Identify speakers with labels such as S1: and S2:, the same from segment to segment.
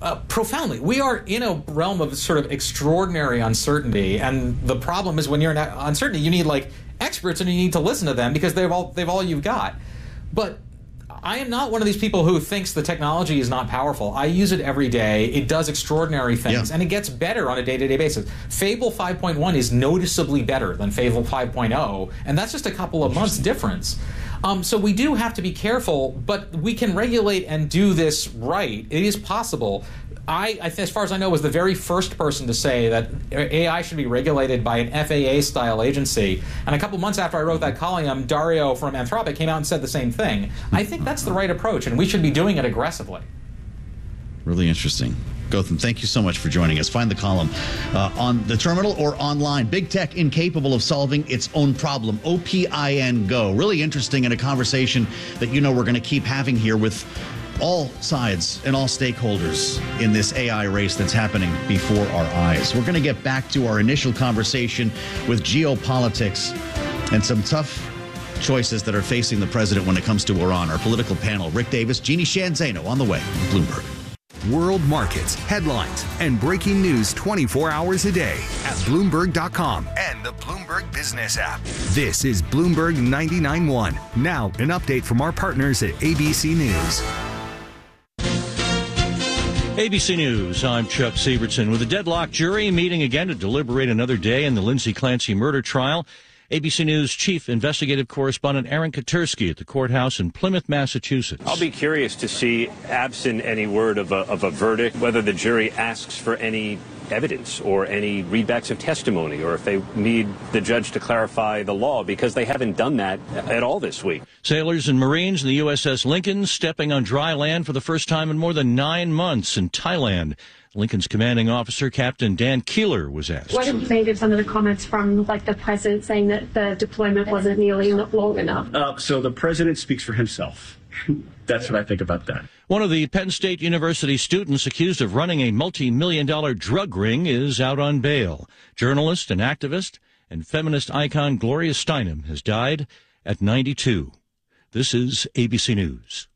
S1: Profoundly. We are in a realm of sort of extraordinary uncertainty, and the problem is when you're in uncertainty, you need like experts and you need to listen to them because they've all you've got. But I am not one of these people who thinks the technology is not powerful. I use it every day. It does extraordinary things, and it gets better on a day-to-day basis. Fable 5.1 is noticeably better than Fable 5.0, and that's just a couple of months difference. So we do have to be careful, but we can regulate and do this right. It is possible. I as far as I know, was the very first person to say that AI should be regulated by an FAA-style agency. And a couple months after I wrote that column, Dario from Anthropic came out and said the same thing. I think that's the right approach, and we should be doing it aggressively.
S2: Really interesting. Gautam, thank you so much for joining us. Find the column on the terminal or online. Big Tech Incapable of Solving Its Own Problem. OPIN Go. Really interesting, in a conversation that we're going to keep having here with all sides and all stakeholders in this AI race that's happening before our eyes. We're going to get back to our initial conversation with geopolitics and some tough choices that are facing the president when it comes to Iran. Our political panel, Rick Davis, Jeannie Sheehan Zaino on the way. Bloomberg.
S3: World markets, headlines, and breaking news 24 hours a day at Bloomberg.com and the Bloomberg Business app. This is Bloomberg 99.1. Now, an update from our partners at ABC News.
S4: ABC News, I'm Chuck Sievertson. With a deadlocked jury meeting again to deliberate another day in the Lindsay Clancy murder trial, ABC News chief investigative correspondent Aaron Katursky at the courthouse in Plymouth, Massachusetts.
S5: I'll be curious to see, absent any word of a verdict, whether the jury asks for any evidence or any readbacks of testimony, or if they need the judge to clarify the law, because they haven't done that at all this week.
S4: Sailors and Marines in the USS Lincoln stepping on dry land for the first time in more than 9 months in Thailand. Lincoln's commanding officer, Captain Dan Keeler, was asked.
S6: What did you think of some of the comments from the president saying that the deployment wasn't nearly long enough?
S7: So the president speaks for himself. That's what I think about that.
S4: One of the Penn State University students accused of running a multi-million-dollar drug ring is out on bail. Journalist and activist and feminist icon Gloria Steinem has died at 92. This is ABC News.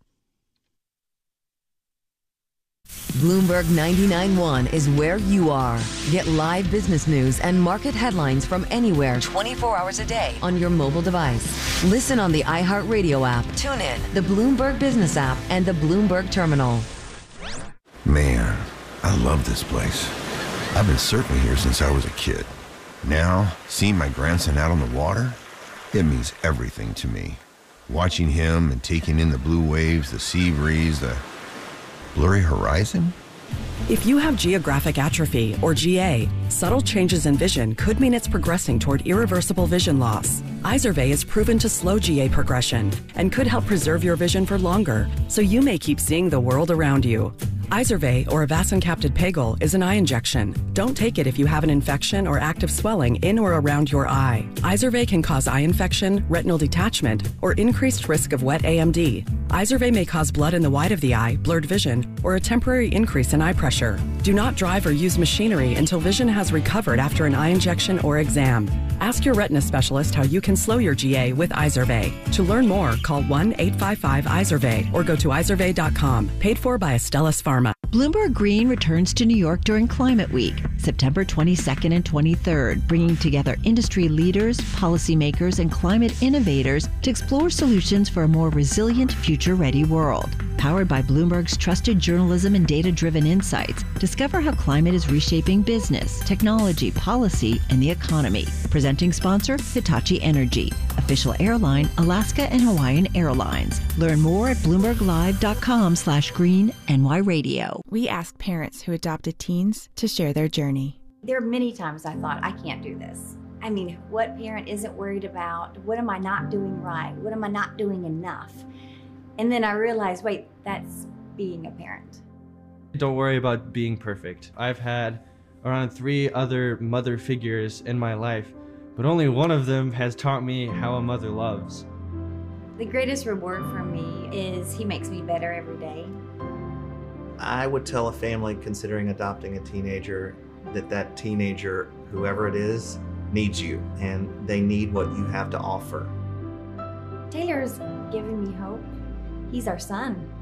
S8: Bloomberg 99.1 is where you are. Get live business news and market headlines from anywhere 24 hours a day on your mobile device. Listen on the iHeartRadio app, tune in, the Bloomberg Business app, and the Bloomberg Terminal.
S9: Man, I love this place. I've been surfing here since I was a kid. Now, seeing my grandson out on the water, it means everything to me. Watching him and taking in the blue waves, the sea breeze, the blurry horizon?
S10: If you have geographic atrophy, or GA, subtle changes in vision could mean it's progressing toward irreversible vision loss. Izervay is proven to slow GA progression and could help preserve your vision for longer, so you may keep seeing the world around you. Izervay, or avacincaptad pegol, is an eye injection. Don't take it if you have an infection or active swelling in or around your eye. Izervay can cause eye infection, retinal detachment, or increased risk of wet AMD. Izervay may cause blood in the white of the eye, blurred vision, or a temporary increase in eye pressure. Do not drive or use machinery until vision has recovered after an eye injection or exam. Ask your retina specialist how you can slow your GA with Izervay. To learn more, call 1-855-IZERVAY or go to izervay.com. Paid for by Astellas Pharma.
S11: Bloomberg Green returns to New York during Climate Week, September 22nd and 23rd, bringing together industry leaders, policymakers, and climate innovators to explore solutions for a more resilient, future-ready world. Powered by Bloomberg's trusted journalism and data-driven insights, discover how climate is reshaping business, technology, policy, and the economy. Presenting sponsor, Hitachi Energy. Official airline, Alaska and Hawaiian Airlines. Learn more at BloombergLive.com/green-NY-radio.
S12: We ask parents who adopted teens to share their journey.
S13: There are many times I thought, I can't do this. I mean, what parent isn't worried about? What am I not doing right? What am I not doing enough? And then I realized, wait, that's being a parent.
S14: Don't worry about being perfect. I've had around 3 other mother figures in my life, but only one of them has taught me how a mother loves.
S13: The greatest reward for me is he makes me better every day.
S15: I would tell a family considering adopting a teenager that teenager, whoever it is, needs you, and they need what you have to offer.
S13: Taylor's given me hope. He's our son.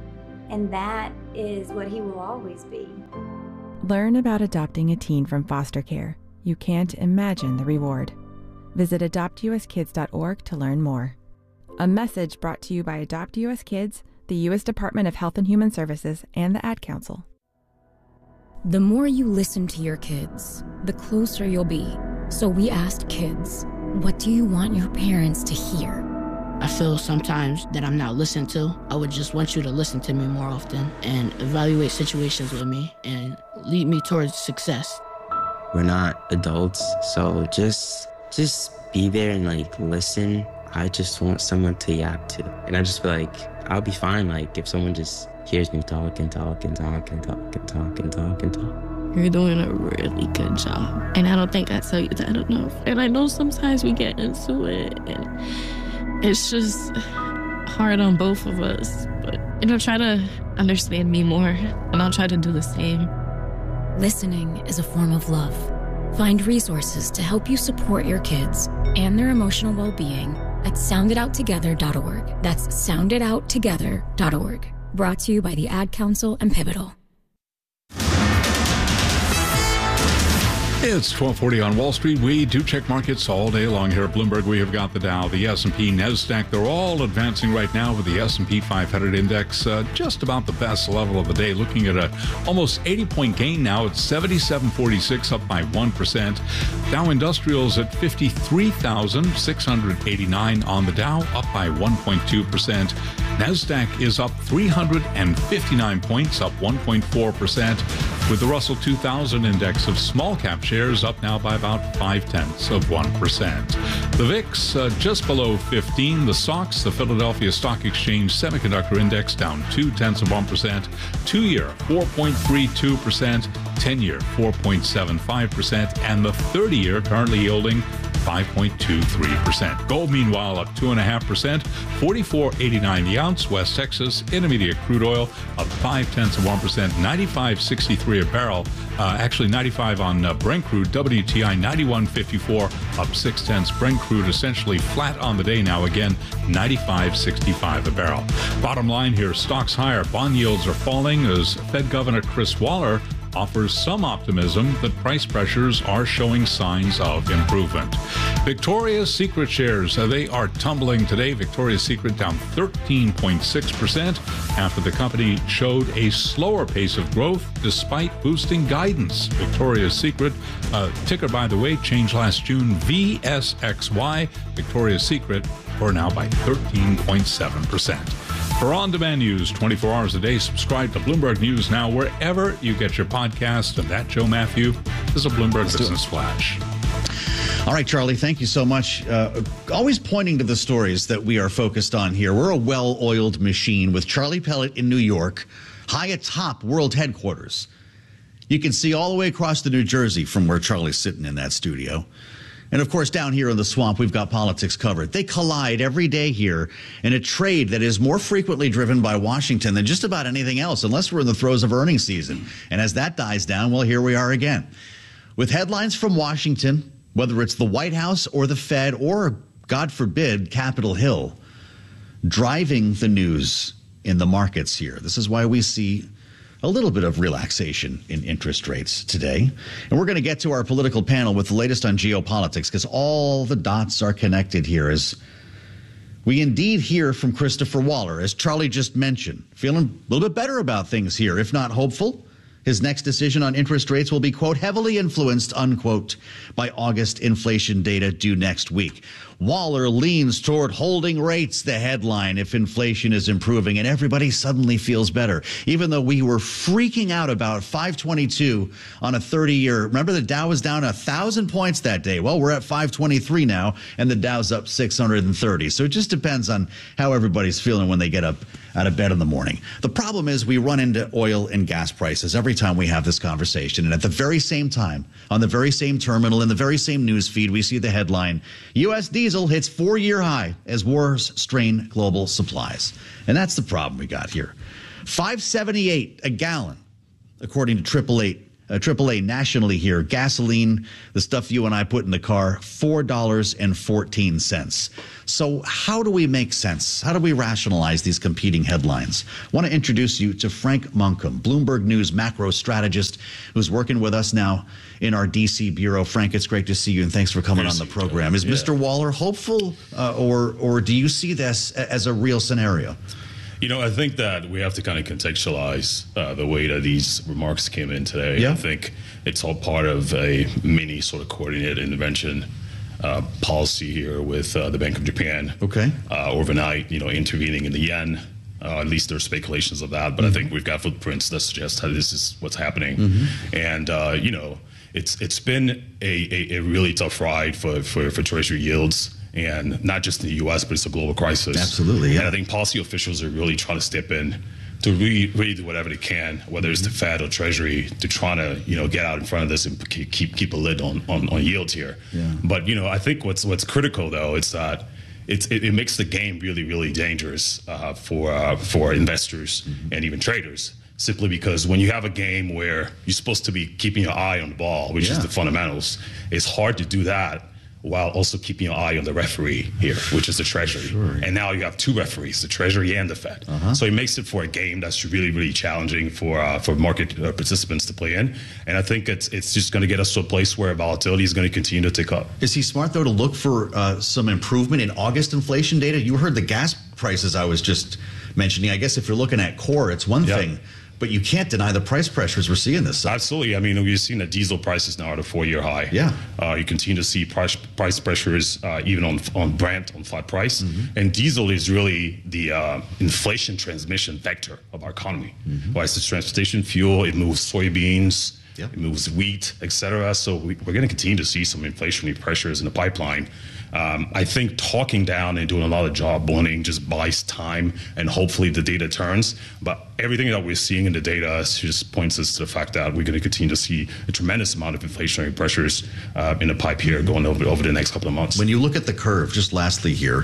S13: And that is what he will always be.
S12: Learn about adopting a teen from foster care. You can't imagine the reward. Visit adoptuskids.org to learn more. A message brought to you by Adopt US Kids, the U.S. Department of Health and Human Services, and the Ad Council.
S16: The more you listen to your kids, the closer you'll be. So we asked kids, what do you want your parents to hear?
S17: I feel sometimes that I'm not listened to. I would just want you to listen to me more often and evaluate situations with me and lead me towards success.
S18: We're not adults, so just be there and listen. I just want someone to yap to. And I just feel like I'll be fine if someone just hears me talk and talk and talk and talk and talk and talk and talk.
S19: You're doing a really good job. And I don't think I tell you that enough. And I know sometimes we get into it and it's just hard on both of us. But, try to understand me more and I'll try to do the same.
S16: Listening is a form of love. Find resources to help you support your kids and their emotional well-being at sounditouttogether.org. That's sounditouttogether.org. Brought to you by the Ad Council and Pivotal.
S20: It's 12:40 on Wall Street. We do check markets all day long here at Bloomberg. We have got the Dow, the S&P, NASDAQ. They're all advancing right now with the S&P 500 index just about the best level of the day. Looking at a almost 80-point gain now. It's 77.46, up by 1%. Dow Industrials at 53,689 on the Dow, up by 1.2%. NASDAQ is up 359 points, up 1.4%, with the Russell 2000 index of small cap shares up now by about 0.5%. The VIX just below 15. The SOX, the Philadelphia Stock Exchange Semiconductor Index, down 0.2%. 2-year 4.32%, 10-year 4.75%, and the 30-year currently yielding 5.23%. Gold, meanwhile, up 2.5%, $44.89 the ounce. West Texas Intermediate crude oil up 0.5%, $95.63 a barrel. Actually, 95 on Brent crude. WTI 91.54, up 0.6. Brent crude essentially flat on the day now. Again, 95.65 a barrel. Bottom line here: stocks higher, bond yields are falling as Fed Governor Chris Waller offers some optimism that price pressures are showing signs of improvement. Victoria's Secret shares, they are tumbling today. Victoria's Secret down 13.6% after the company showed a slower pace of growth despite boosting guidance. Victoria's Secret, ticker, by the way, changed last June, VSXY. Victoria's Secret, or now by 13.7%. For on-demand news 24 hours a day, subscribe to Bloomberg News Now wherever you get your podcasts. And that, Joe Matthew, is a Bloomberg Business Flash.
S2: All right, Charlie, thank you so much. Always pointing to the stories that we are focused on here. We're a well-oiled machine with Charlie Pellet in New York, high atop world headquarters. You can see all the way across to New Jersey from where Charlie's sitting in that studio. And, of course, down here in the swamp, we've got politics covered. They collide every day here in a trade that is more frequently driven by Washington than just about anything else, unless we're in the throes of earnings season. And as that dies down, well, here we are again. With headlines from Washington, whether it's the White House or the Fed or, God forbid, Capitol Hill, driving the news in the markets here. This is why we see a little bit of relaxation in interest rates today. And we're going to get to our political panel with the latest on geopolitics, because all the dots are connected here as we indeed hear from Christopher Waller, as Charlie just mentioned, feeling a little bit better about things here, if not hopeful. His next decision on interest rates will be, quote, heavily influenced, unquote, by August inflation data due next week. Waller leans toward holding rates, the headline, if inflation is improving, and everybody suddenly feels better. Even though we were freaking out about 522 on a 30-year. Remember, the Dow was down 1,000 points that day. Well, we're at 523 now, and the Dow's up 630. So it just depends on how everybody's feeling when they get up out of bed in the morning. The problem is we run into oil and gas prices every time we have this conversation. And at the very same time, on the very same terminal, in the very same news feed, we see the headline, U.S. diesel hits 4-year high as wars strain global supplies. And that's the problem we got here. $5.78 a gallon, according to 888 AAA nationally here, gasoline, the stuff you and I put in the car, $4.14. So how do we make sense? How do we rationalize these competing headlines? I want to introduce you to Frank Monkham, Bloomberg News macro strategist, who's working with us now in our D.C. bureau. Frank, it's great to see you, and thanks for coming on the program. Is Mr. Waller hopeful, or do you see this as a real scenario?
S21: You know, I think that we have to kind of contextualize the way that these remarks came in today. Yeah. I think it's all part of a mini sort of coordinated intervention policy here with the Bank of Japan.
S2: Okay.
S21: Overnight, intervening in the yen. At least there's speculations of that, but I think we've got footprints that suggest how this is what's happening. And, it's been a really tough ride for Treasury yields. And not just in the U.S., but it's a global crisis.
S2: Absolutely, yeah.
S21: And I think policy officials are really trying to step in to really do whatever they can, whether it's the Fed or Treasury, to try to get out in front of this and keep a lid on yields here.
S2: Yeah.
S21: But I think what's critical though is that it makes the game really, really dangerous for investors and even traders. Simply because when you have a game where you're supposed to be keeping your eye on the ball, which is the fundamentals, it's hard to do that while also keeping your eye on the referee here, which is the Treasury.
S2: Sure.
S21: And now you have two referees, the Treasury and the Fed. So it makes it for a game that's really, really challenging for market participants to play in. And I think it's just going to get us to a place where volatility is going to continue to tick up.
S2: Is he smart, though, to look for some improvement in August inflation data? You heard the gas prices I was just mentioning. I guess if you're looking at core, it's one thing. But you can't deny the price pressures we're seeing this summer.
S21: Absolutely. I mean, we've seen that diesel prices now at a 4-year high.
S2: Yeah.
S21: You continue to see price pressures even on Brent, on flat price. And diesel is really the inflation transmission vector of our economy. Well, it's transportation fuel. It moves soybeans. It moves wheat, et cetera. So we're going to continue to see some inflationary pressures in the pipeline. I think talking down and doing a lot of job blending just buys time, and hopefully the data turns. But everything that we're seeing in the data just points us to the fact that we're going to continue to see a tremendous amount of inflationary pressures in the pipe here going over the next couple of months.
S2: When you look at the curve, just lastly here,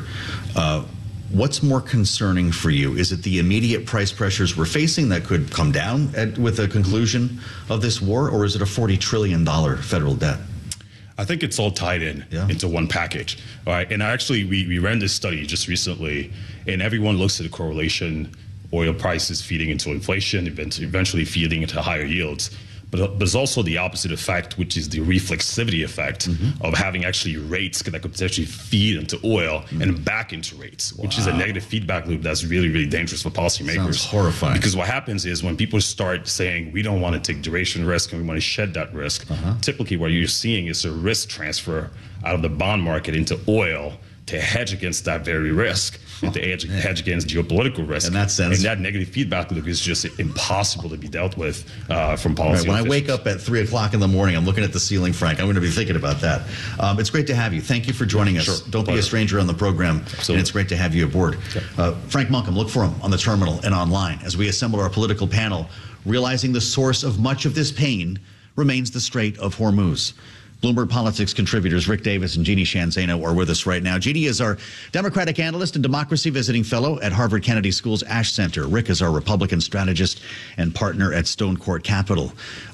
S2: what's more concerning for you? Is it the immediate price pressures we're facing that could come down with the conclusion of this war, or is it a $40 trillion federal debt?
S21: I think it's all tied in into one package. All right. And actually, we ran this study just recently, and everyone looks at the correlation, oil prices feeding into inflation, eventually feeding into higher yields. But there's also the opposite effect, which is the reflexivity effect of having actually rates that could potentially feed into oil and back into rates, which is a negative feedback loop that's really, really dangerous for policymakers.
S2: Sounds horrifying.
S21: Because what happens is when people start saying we don't want to take duration risk and we want to shed that risk, typically what you're seeing is a risk transfer out of the bond market into oil to hedge against that very risk and to hedge against geopolitical risk.
S2: In that sense.
S21: And that negative feedback loop is just impossible to be dealt with from policy.
S2: When I wake up at 3 o'clock in the morning, I'm looking at the ceiling, Frank. I'm going to be thinking about that. It's great to have you. Thank you for joining us. Don't be a stranger on the program. Absolutely. And it's great to have you aboard. Frank Monkham, look for him on the terminal and online as we assemble our political panel, realizing the source of much of this pain remains the Strait of Hormuz. Bloomberg Politics contributors Rick Davis and Jeannie Shanzano are with us right now. Jeannie is our Democratic analyst and democracy visiting fellow at Harvard Kennedy School's Ash Center. Rick is our Republican strategist and partner at Stone Court Capital.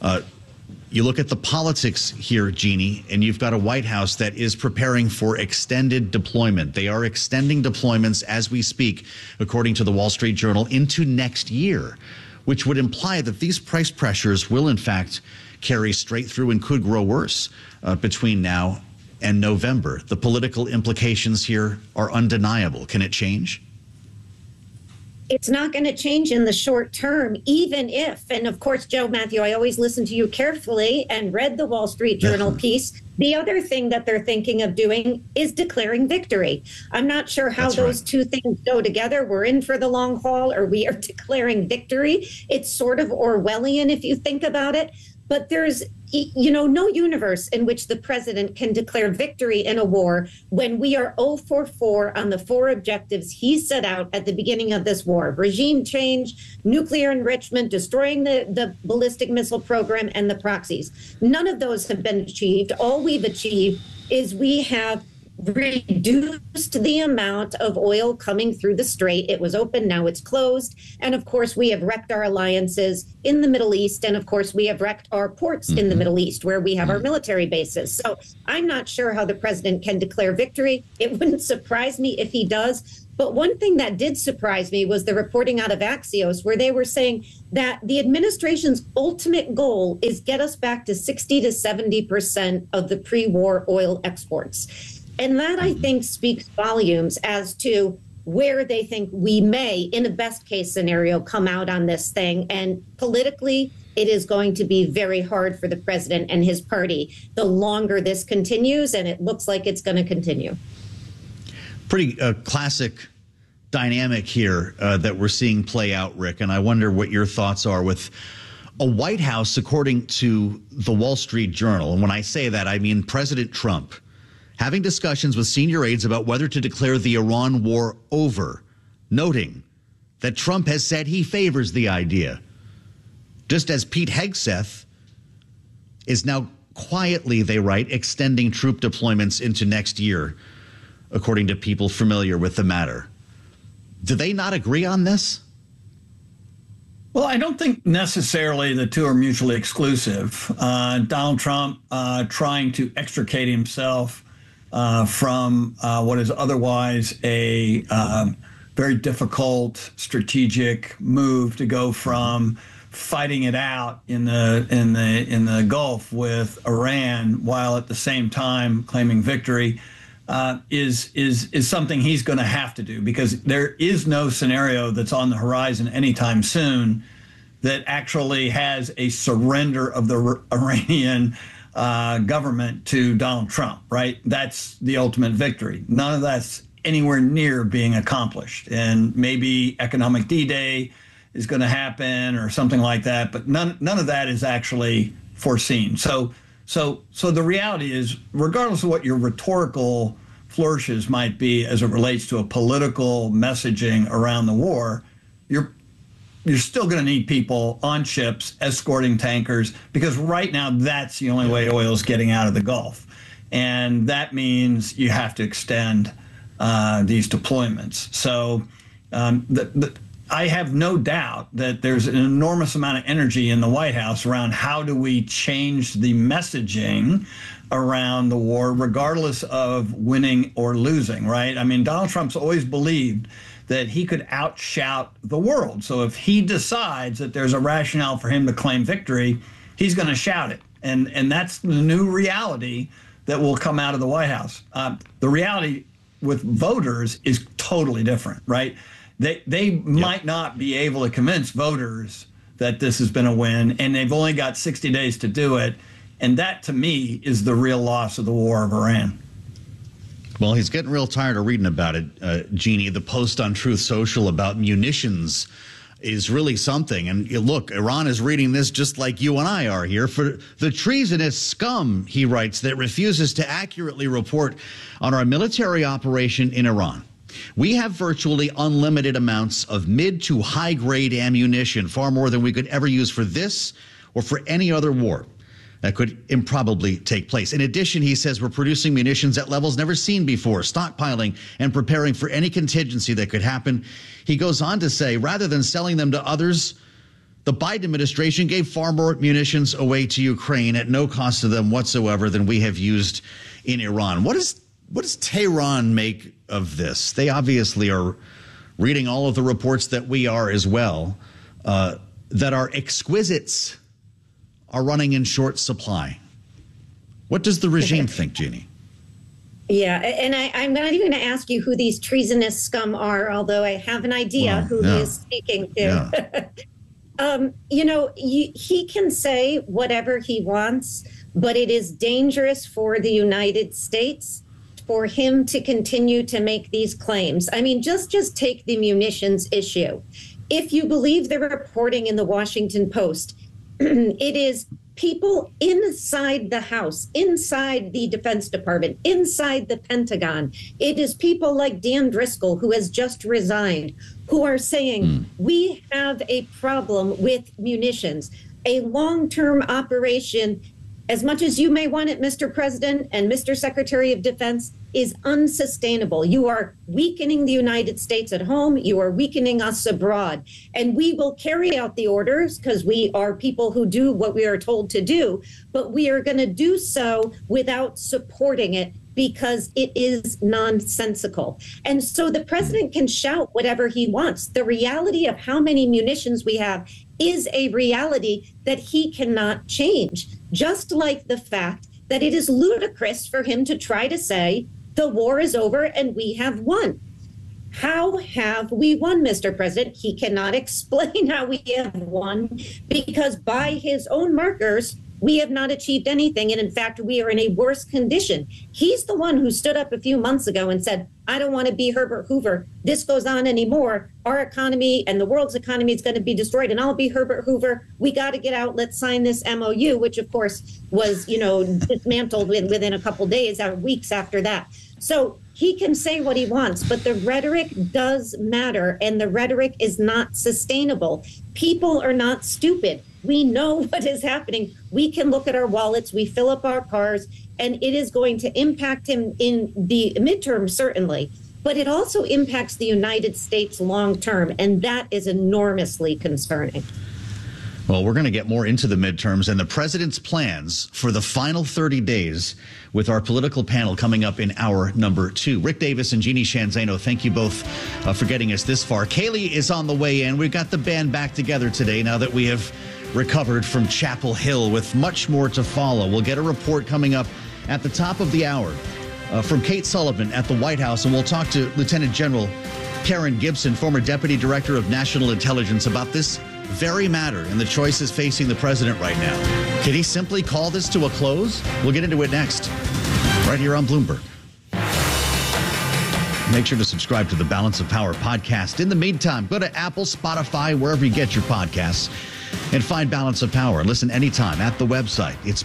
S2: You look at the politics here, Jeannie, and you've got a White House that is preparing for extended deployment. They are extending deployments as we speak, according to the Wall Street Journal, into next year, which would imply that these price pressures will, in fact, carry straight through and could grow worse between now and November. The political implications here are undeniable. Can it change?
S22: It's not going to change in the short term, even if, and of course, Joe Matthew, I always listened to you carefully and read the Wall Street Journal piece. The other thing that they're thinking of doing is declaring victory. I'm not sure how those two things go together. We're in for the long haul, or we are declaring victory. It's sort of Orwellian if you think about it. But there's, no universe in which the president can declare victory in a war when we are 0 for 4 on the 4 objectives he set out at the beginning of this war: regime change, nuclear enrichment, destroying the ballistic missile program, and the proxies. None of those have been achieved. All we've achieved is we have reduced the amount of oil coming through the strait. It was open, now it's closed. And of course, we have wrecked our alliances in the Middle East. And of course, we have wrecked our ports in the Middle East where we have our military bases. So I'm not sure how the president can declare victory. It wouldn't surprise me if he does. But one thing that did surprise me was the reporting out of Axios, where they were saying that the administration's ultimate goal is get us back to 60 to 70% of the pre-war oil exports. And that, I think, speaks volumes as to where they think we may, in a best case scenario, come out on this thing. And politically, it is going to be very hard for the president and his party the longer this continues, and it looks like it's going to continue.
S2: Pretty classic dynamic here that we're seeing play out, Rick. And I wonder what your thoughts are with a White House, according to the Wall Street Journal. And when I say that, I mean President Trump having discussions with senior aides about whether to declare the Iran war over, noting that Trump has said he favors the idea. Just as Pete Hegseth is now quietly, they write, extending troop deployments into next year, according to people familiar with the matter. Do they not agree on this?
S1: Well, I don't think necessarily the two are mutually exclusive. Donald Trump trying to extricate himself from what is otherwise a very difficult strategic move to go from fighting it out in the Gulf with Iran while at the same time claiming victory is something he's going to have to do, because there is no scenario that's on the horizon anytime soon that actually has a surrender of the Iranian government to Donald Trump, right? That's the ultimate victory. None of that's anywhere near being accomplished. And maybe economic D-Day is going to happen or something like that, but none of that is actually foreseen. So the reality is, regardless of what your rhetorical flourishes might be as it relates to a political messaging around the war, you're still going to need people on ships escorting tankers, because right now that's the only way oil is getting out of the Gulf. And that means you have to extend these deployments. So I have no doubt that there's an enormous amount of energy in the White House around how do we change the messaging around the war, regardless of winning or losing, right? I mean, Donald Trump's always believed that he could outshout the world. So if he decides that there's a rationale for him to claim victory, he's going to shout it. And that's the new reality that will come out of the White House. The reality with voters is totally different, right? They might not be able to convince voters that this has been a win, and they've only got 60 days to do it. And that, to me, is the real loss of the war of Iran.
S2: Well, he's getting real tired of reading about it, Jeannie. The post on Truth Social about munitions is really something. And look, Iran is reading this just like you and I are here. For the treasonous scum, he writes, that refuses to accurately report on our military operation in Iran. We have virtually unlimited amounts of mid to high grade ammunition, far more than we could ever use for this or for any other war that could improbably take place. In addition, he says, we're producing munitions at levels never seen before, stockpiling and preparing for any contingency that could happen. He goes on to say, rather than selling them to others, the Biden administration gave far more munitions away to Ukraine at no cost to them whatsoever than we have used in Iran. What does Tehran make of this? They obviously are reading all of the reports that we are as well, that our exquisites are running in short supply. What does the regime think, Jeannie?
S22: Yeah, and I'm not even going to ask you who these treasonous scum are, although I have an idea who he is speaking to. Yeah. He can say whatever he wants, but it is dangerous for the United States for him to continue to make these claims. I mean, just take the munitions issue. If you believe the reporting in the Washington Post, it is people inside the House, inside the Defense Department, inside the Pentagon. It is people like Dan Driscoll, who has just resigned, who are saying, we have a problem with munitions. A long-term operation as much as you may want it, Mr. President and Mr. Secretary of Defense, is unsustainable. You are weakening the United States at home. You are weakening us abroad. And we will carry out the orders because we are people who do what we are told to do. But we are going to do so without supporting it because it is nonsensical. And so the president can shout whatever he wants. The reality of how many munitions we have is a reality that he cannot change, just like the fact that it is ludicrous for him to try to say the war is over and we have won. How have we won, Mr. President? He cannot explain how we have won because by his own markers, we have not achieved anything. And in fact, we are in a worse condition. He's the one who stood up a few months ago and said, I don't want to be Herbert Hoover. This goes on anymore. Our economy and the world's economy is going to be destroyed. And I'll be Herbert Hoover. We got to get out. Let's sign this MOU, which, of course, was, dismantled within a couple days or weeks after that. So he can say what he wants, but the rhetoric does matter. And the rhetoric is not sustainable. People are not stupid. We know what is happening. We can look at our wallets, we fill up our cars, and it is going to impact him in the midterm, certainly. But it also impacts the United States long term, and that is enormously concerning.
S2: Well, we're going to get more into the midterms and the president's plans for the final 30 days with our political panel coming up in hour number 2. Rick Davis and Jeannie Shanzano, thank you both for getting us this far. Kaylee is on the way in. We've got the band back together today now that we have recovered from Chapel Hill with much more to follow. We'll get a report coming up at the top of the hour from Kate Sullivan at the White House, and we'll talk to Lieutenant General Karen Gibson, former Deputy Director of National Intelligence, about this very matter and the choices facing the president right now. Can he simply call this to a close? We'll get into it next, right here on Bloomberg. Make sure to subscribe to the Balance of Power podcast. In the meantime, go to Apple, Spotify, wherever you get your podcasts, and find Balance of Power. Listen anytime at the website. It's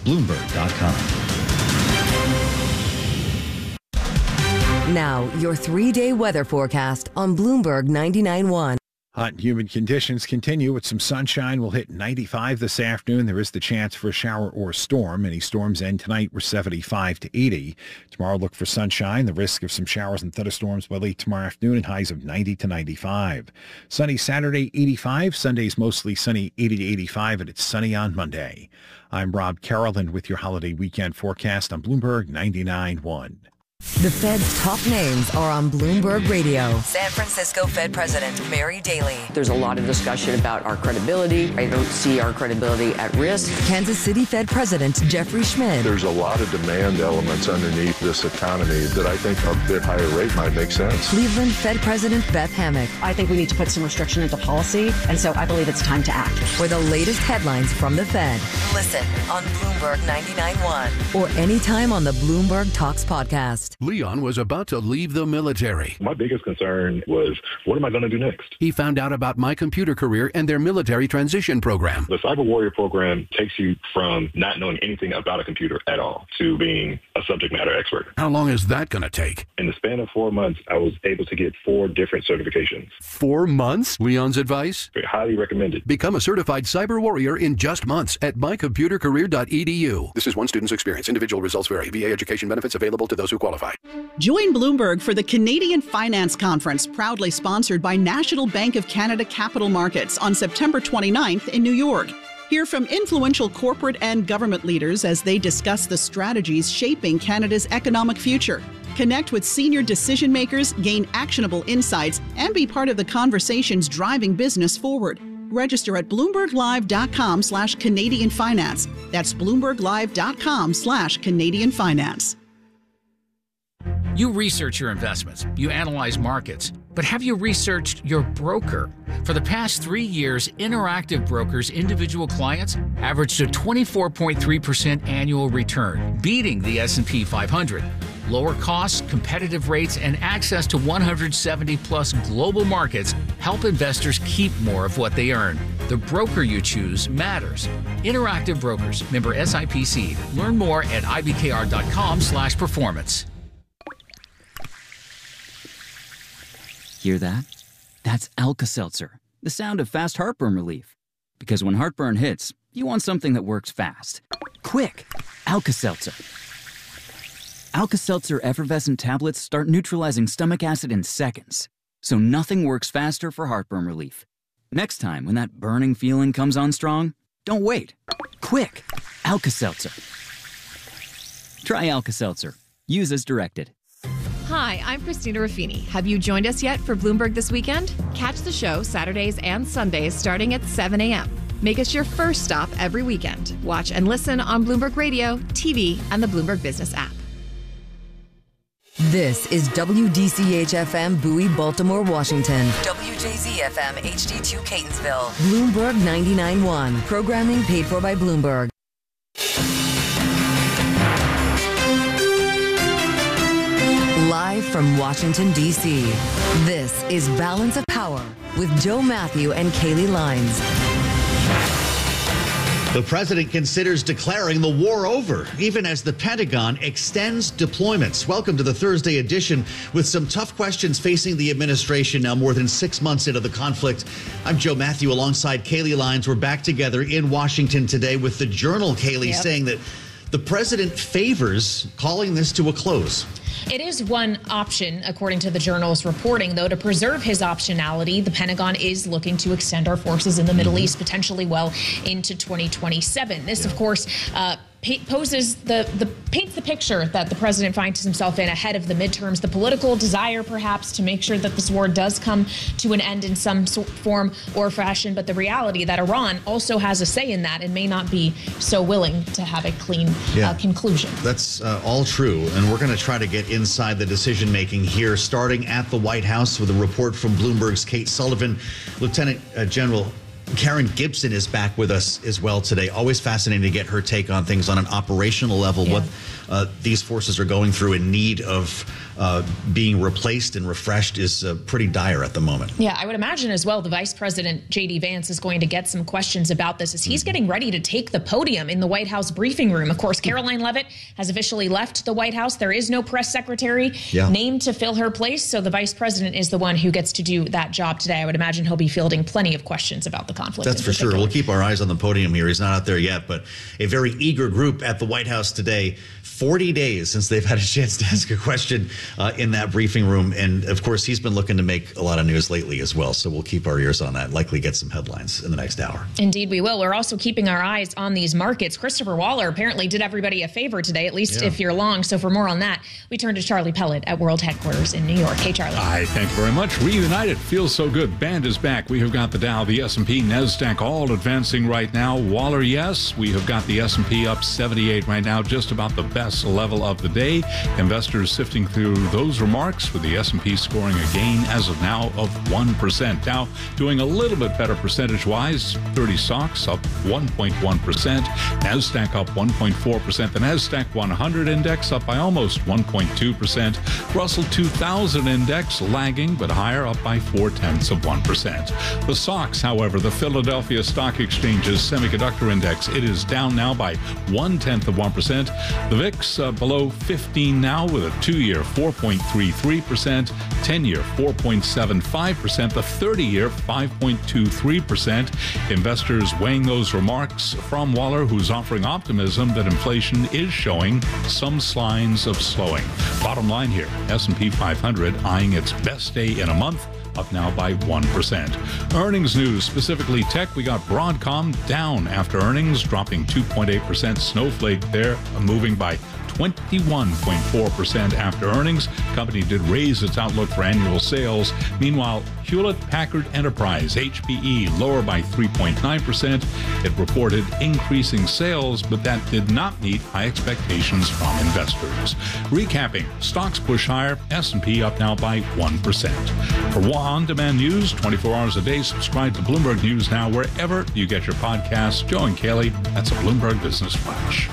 S2: Bloomberg.com.
S8: Now, your 3-day weather forecast on Bloomberg 99.1.
S3: Hot and humid conditions continue with some sunshine. We'll hit 95 this afternoon. There is the chance for a shower or storm. Any storms end tonight were 75 to 80. Tomorrow, look for sunshine. The risk of some showers and thunderstorms by late tomorrow afternoon and highs of 90 to 95. Sunny Saturday, 85. Sunday's mostly sunny, 80 to 85, and it's sunny on Monday. I'm Rob Carroll with your holiday weekend forecast on Bloomberg 99.1.
S8: The Fed's top names are on Bloomberg Radio. San Francisco Fed President Mary Daly.
S5: There's a lot of discussion about our credibility. I don't see our credibility at risk.
S8: Kansas City Fed President Jeffrey Schmidt.
S23: There's a lot of demand elements underneath this economy that I think a bit higher rate might make sense.
S8: Cleveland Fed President Beth Hammack.
S24: I think we need to put some restriction into policy, and so I believe it's time to act.
S8: For the latest headlines from the Fed, listen on Bloomberg 99.1 or anytime on the Bloomberg Talks podcast.
S25: Leon was about to leave the military.
S23: My biggest concern was, what am I going to do next?
S25: He found out about My Computer Career and their military transition program.
S23: The Cyber Warrior program takes you from not knowing anything about a computer at all to being a subject matter expert.
S25: How long is that going to take?
S23: In the span of 4 months, I was able to get 4 different certifications.
S25: 4 months? Leon's advice?
S23: Highly recommended.
S25: Become a certified cyber warrior in just months at mycomputercareer.edu. This is one student's experience. Individual results vary. VA education benefits available to those who qualify.
S26: Join Bloomberg for the Canadian Finance Conference, proudly sponsored by National Bank of Canada Capital Markets on September 29th in New York. Hear from influential corporate and government leaders as they discuss the strategies shaping Canada's economic future. Connect with senior decision makers, gain actionable insights, and be part of the conversations driving business forward. Register at BloombergLive.com/Canadian Finance. That's BloombergLive.com/Canadian Finance.
S27: You research your investments, you analyze markets, but have you researched your broker? For the past 3 years, Interactive Brokers' individual clients averaged a 24.3% annual return, beating the S&P 500. Lower costs, competitive rates, and access to 170-plus global markets help investors keep more of what they earn. The broker you choose matters. Interactive Brokers, member SIPC. Learn more at ibkr.com/performance.
S28: Hear that? That's Alka-Seltzer, the sound of fast heartburn relief. Because when heartburn hits, you want something that works fast, quick, Alka-Seltzer. Alka-Seltzer effervescent tablets start neutralizing stomach acid in seconds, so nothing works faster for heartburn relief. Next time when that burning feeling comes on strong, don't wait. Quick, Alka-Seltzer. Try Alka-Seltzer. Use as directed.
S4: Hi, I'm Christina Ruffini. Have you joined us yet for Bloomberg This Weekend? Catch the show Saturdays and Sundays starting at 7 a.m. Make us your first stop every weekend. Watch and listen on Bloomberg Radio, TV, and the Bloomberg Business app.
S8: This is WDCH-FM Bowie, Baltimore, Washington. WJZ-FM HD2 Catonsville. Bloomberg 99.1. Programming paid for by Bloomberg. Live from Washington, D.C., this is Balance of Power with Joe Matthew and Kaylee Lines.
S2: The president considers declaring the war over, even as the Pentagon extends deployments. Welcome to the Thursday edition with some tough questions facing the administration now more than 6 months into the conflict. I'm Joe Matthew alongside Kaylee Lines. We're back together in Washington today with the Journal, Kaylee, saying that the president favors calling this to a close.
S6: It is one option, according to the Journal's reporting, though. To preserve his optionality, the Pentagon is looking to extend our forces in the Middle East potentially well into 2027. This, of course, paints the picture that the president finds himself in ahead of the midterms, the political desire perhaps to make sure that this war does come to an end in some form or fashion, but the reality that Iran also has a say in that and may not be so willing to have a clean conclusion.
S2: That's all true, and we're going to try to get inside the decision making here, starting at the White House with a report from Bloomberg's Kate Sullivan. Lieutenant General Karen Gibson is back with us as well today. Always fascinating to get her take on things on an operational level, what these forces are going through in need of being replaced and refreshed is pretty dire at the moment.
S6: Yeah, I would imagine as well the Vice President, J.D. Vance, is going to get some questions about this as he's getting ready to take the podium in the White House briefing room. Of course, Caroline Leavitt has officially left the White House. There is no press secretary named to fill her place, so the Vice President is the one who gets to do that job today. I would imagine he'll be fielding plenty of questions about the conflict.
S2: That's for sure. We'll keep our eyes on the podium here. He's not out there yet, but a very eager group at the White House today. 40 days since they've had a chance to ask a question in that briefing room. And of course, he's been looking to make a lot of news lately as well. So we'll keep our ears on that, likely get some headlines in the next hour.
S6: Indeed, we will. We're also keeping our eyes on these markets. Christopher Waller apparently did everybody a favor today, at least if you're long. So for more on that, we turn to Charlie Pellet at World Headquarters in New York. Hey, Charlie.
S20: Hi, thank you very much. Reunited. Feels so good. Band is back. We have got the Dow, the S&P, NASDAQ all advancing right now. Waller, yes. We have got the S&P up 78 right now, just about the best level of the day. Investors sifting through those remarks with the S&P scoring a gain as of now of 1%. Dow doing a little bit better percentage-wise. 30 stocks up 1.1%. NASDAQ up 1.4%. The NASDAQ 100 index up by almost 1.2%. Russell 2000 index lagging but higher, up by 0.4%. The SOX, however, the Philadelphia Stock Exchange's semiconductor index, it is down now by 0.1%. The VIX below 15 now with a 2-year 4.33%, 10-year 4.75%, the 30-year 5.23%. Investors weighing those remarks from Waller, who's offering optimism that inflation is showing some signs of slowing. Bottom line here, S&P 500 eyeing its best day in a month, up now by 1%. Earnings news, specifically tech, we got Broadcom down after earnings, dropping 2.8%. Snowflake there, moving by 21.4% after earnings. Company did raise its outlook for annual sales. Meanwhile, Hewlett-Packard Enterprise, HPE, lower by 3.9%. It reported increasing sales, but that did not meet high expectations from investors. Recapping, stocks push higher, S&P up now by 1%. For on-demand news, 24 hours a day, subscribe to Bloomberg News Now wherever you get your podcasts. Joe and Kaylee, that's a Bloomberg Business Flash.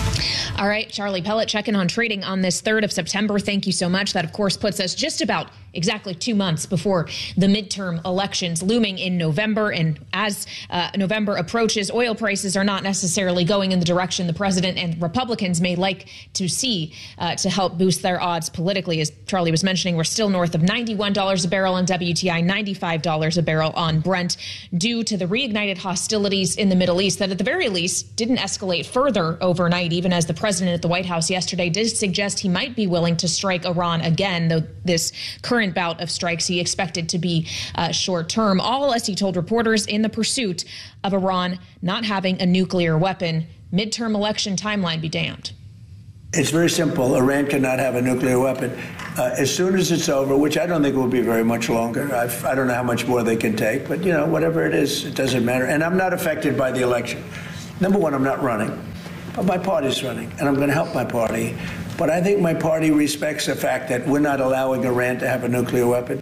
S6: All right, Charlie Pellet checking on trading on this 3rd of September. Thank you so much. That, of course, puts us just about exactly 2 months before the midterm elections looming in November. And as November approaches, oil prices are not necessarily going in the direction the president and Republicans may like to see to help boost their odds politically. As Charlie was mentioning, we're still north of $91 a barrel on WTI, $95 a barrel on Brent, due to the reignited hostilities in the Middle East that at the very least didn't escalate further overnight, even as the president at the White House yesterday did suggest he might be willing to strike Iran again, though this current bout of strikes he expected to be short term, all as he told reporters in the pursuit of Iran not having a nuclear weapon. Midterm election timeline be damned.
S7: It's very simple. Iran cannot have a nuclear weapon. As soon as it's over, which I don't think will be very much longer. I don't know how much more they can take, but, whatever it is, it doesn't matter. And I'm not affected by the election. Number one, I'm not running, but my party's running, and I'm going to help my party. But I think my party respects the fact that we're not allowing Iran to have a nuclear weapon.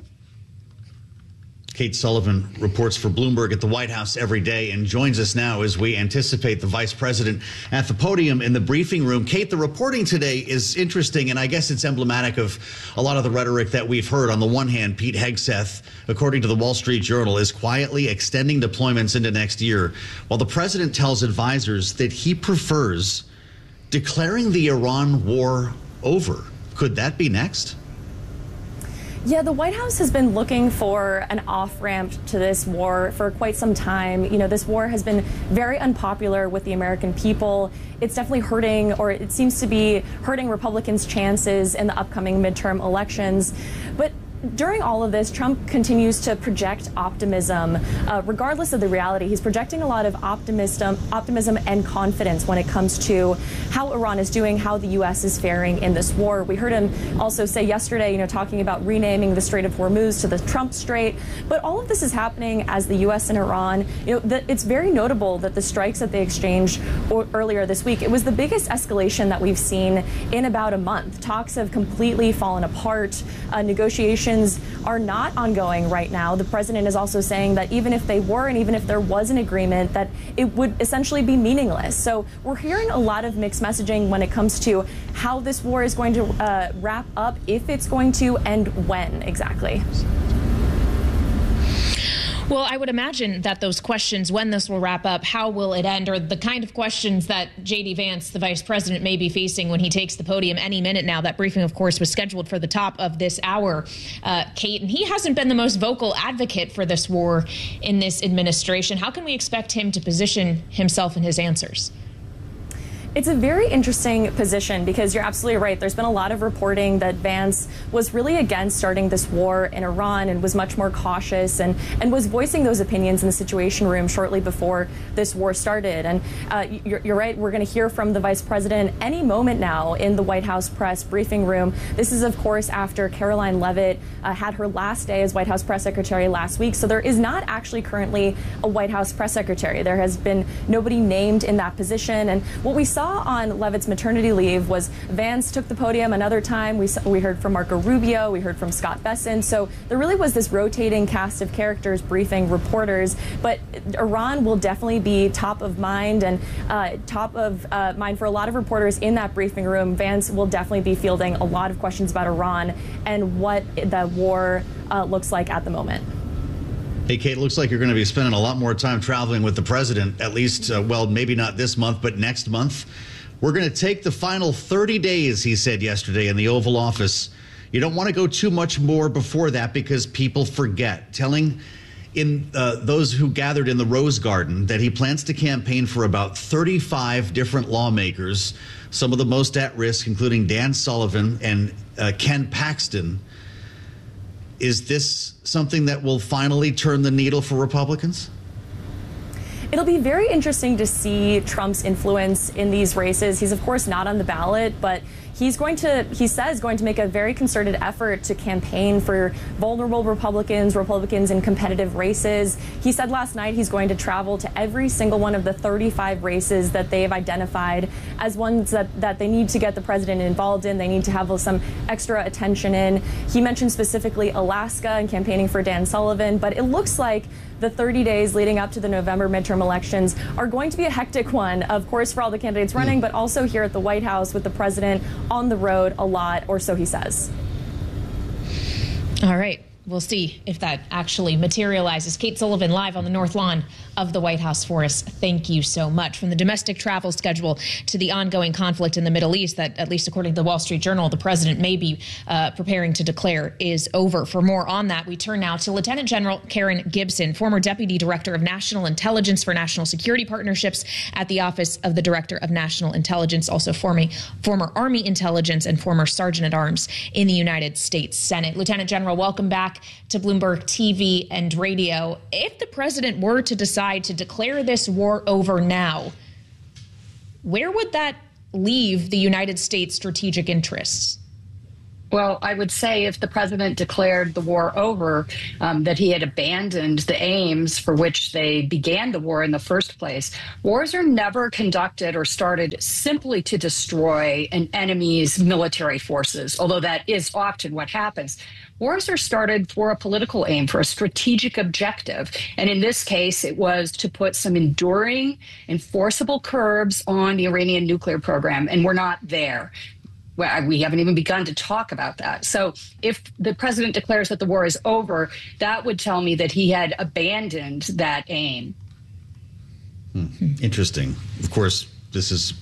S2: Kate Sullivan reports for Bloomberg at the White House every day and joins us now as we anticipate the vice president at the podium in the briefing room. Kate, the reporting today is interesting, and I guess it's emblematic of a lot of the rhetoric that we've heard. On the one hand, Pete Hegseth, according to the Wall Street Journal, is quietly extending deployments into next year, while the president tells advisors that he prefers declaring the Iran war over. Could that be next?
S9: Yeah, the White House has been looking for an off-ramp to this war for quite some time. This war has been very unpopular with the American people. It's definitely hurting, or it seems to be hurting Republicans' chances in the upcoming midterm elections. But during all of this, Trump continues to project optimism, regardless of the reality. He's projecting a lot of optimism and confidence when it comes to how Iran is doing, how the U.S. is faring in this war. We heard him also say yesterday, talking about renaming the Strait of Hormuz to the Trump Strait. But all of this is happening as the U.S. and Iran, it's very notable that the strikes that they exchanged earlier this week, it was the biggest escalation that we've seen in about a month. Talks have completely fallen apart. Negotiations are not ongoing right now. The president is also saying that even if they were, and even if there was an agreement, that it would essentially be meaningless. So we're hearing a lot of mixed messaging when it comes to how this war is going to wrap up, if it's going to, and when exactly.
S6: Well, I would imagine that those questions, when this will wrap up, how will it end, are the kind of questions that J.D. Vance, the vice president, may be facing when he takes the podium any minute now. That briefing, of course, was scheduled for the top of this hour, Kate, and he hasn't been the most vocal advocate for this war in this administration. How can we expect him to position himself in his answers?
S9: It's a very interesting position because you're absolutely right. There's been a lot of reporting that Vance was really against starting this war in Iran and was much more cautious and was voicing those opinions in the Situation Room shortly before this war started. And you're right. We're going to hear from the vice president any moment now in the White House press briefing room. This is, of course, after Caroline Leavitt had her last day as White House press secretary last week. So there is not actually currently a White House press secretary. There has been nobody named in that position. And what we saw on Leavitt's maternity leave was Vance took the podium another time. We heard from Marco Rubio. We heard from Scott Bessent. So there really was this rotating cast of characters briefing reporters. But Iran will definitely be top of mind and top of mind for a lot of reporters in that briefing room. Vance will definitely be fielding a lot of questions about Iran and what the war looks like at the moment.
S2: Hey, Kate, it looks like you're going to be spending a lot more time traveling with the president, at least, well, maybe not this month, but next month. We're going to take the final 30 days, he said yesterday in the Oval Office. You don't want to go too much more before that because people forget. Telling those who gathered in the Rose Garden that he plans to campaign for about 35 different lawmakers, some of the most at risk, including Dan Sullivan and Ken Paxton. Is this something that will finally turn the needle for Republicans?
S9: It'll be very interesting to see Trump's influence in these races. He's, of course, not on the ballot, but he's going to make a very concerted effort to campaign for vulnerable Republicans in competitive races. He said last night he's going to travel to every single one of the 35 races that they have identified as ones that they need to get the president involved in. They need to have some extra attention in. He mentioned specifically Alaska and campaigning for Dan Sullivan, but it looks like the 30 days leading up to the November midterm elections are going to be a hectic one, of course, for all the candidates running, but also here at the White House with the president on the road a lot, or so he says.
S6: All right. We'll see if that actually materializes. Kate Sullivan live on the North Lawn of the White House for us. Thank you so much. From the domestic travel schedule to the ongoing conflict in the Middle East that, at least according to the Wall Street Journal, the president may be preparing to declare is over. For more on that, we turn now to Lieutenant General Karen Gibson, former Deputy Director of National Intelligence for National Security Partnerships at the Office of the Director of National Intelligence, also former Army Intelligence and former Sergeant at Arms in the United States Senate. Lieutenant General, welcome back to Bloomberg TV and radio. If the president were to decide to declare this war over now, where would that leave the United States' strategic interests?
S10: Well, I would say if the president declared the war over, that he had abandoned the aims for which they began the war in the first place. Wars are never conducted or started simply to destroy an enemy's military forces, although that is often what happens. Wars are started for a political aim, for a strategic objective. And in this case, it was to put some enduring, enforceable curbs on the Iranian nuclear program. And we're not there. Well, we haven't even begun to talk about that. So if the president declares that the war is over, that would tell me that he had abandoned that aim.
S2: Interesting. Of course, this is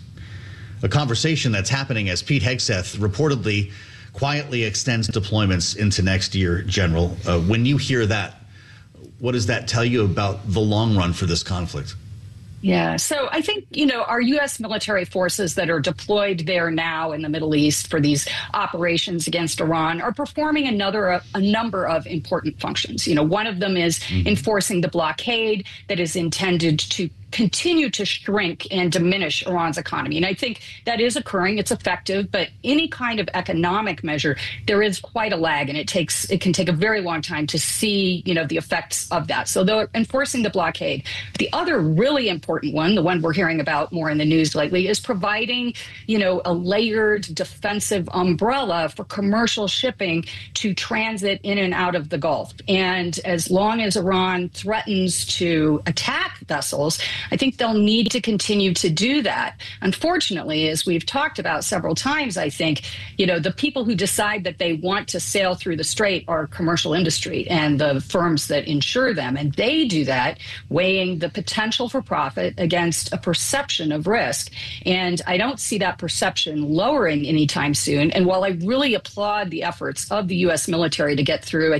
S2: a conversation that's happening as Pete Hegseth reportedly quietly extends deployments into next year, General. When you hear that, what does that tell you about the long run for this conflict?
S10: Yeah, so I think, our U.S. military forces that are deployed there now in the Middle East for these operations against Iran are performing a number of important functions. One of them is enforcing the blockade that is intended to continue to shrink and diminish Iran's economy. And I think that is occurring. It's effective. But any kind of economic measure, there is quite a lag, and it can take a very long time to see, the effects of that. So they're enforcing the blockade. The other really important one, the one we're hearing about more in the news lately, is providing, a layered defensive umbrella for commercial shipping to transit in and out of the Gulf. And as long as Iran threatens to attack vessels, I think they'll need to continue to do that. Unfortunately, as we've talked about several times, I think, the people who decide that they want to sail through the strait are commercial industry and the firms that insure them. And they do that weighing the potential for profit against a perception of risk. And I don't see that perception lowering anytime soon. And while I really applaud the efforts of the U.S. military to get through,